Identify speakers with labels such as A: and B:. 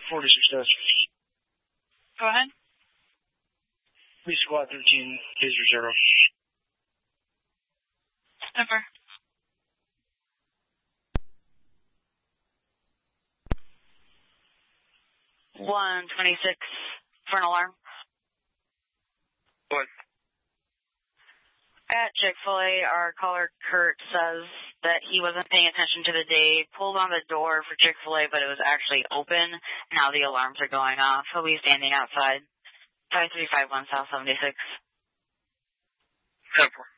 A: 40 success.
B: Go ahead.
A: Police Squad 13, Taser 0.
B: Over. 126 for an alarm.
A: What?
B: At Chick-fil-A, our caller Kurt says that he wasn't paying attention to the day, pulled on the door for Chick-fil-A, but it was actually open. Now the alarms are going off. He'll be standing outside. 5351 South 76.
A: 10-4.